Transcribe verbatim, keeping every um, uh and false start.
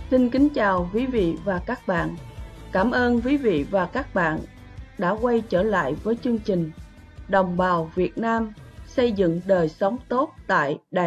Xin kính chào quý vị và các bạn. Cảm ơn quý vị và các bạn đã quay trở lại với chương trình Đồng bào Việt Nam xây dựng đời sống tốt tại Đài